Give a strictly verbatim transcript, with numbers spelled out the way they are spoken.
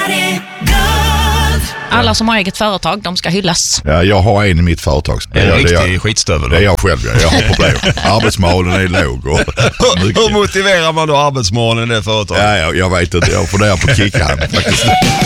Alla som har eget företag, de ska hyllas. Ja, jag har en i mitt företag. Det är en riktig skitstövel. Det är jag själv, ja. Jag har problem. Arbetsmoralen är låg. Och hur motiverar man då arbetsmoralen i det företaget? Ja, jag, jag vet inte. Jag funderar på att kicka han faktiskt.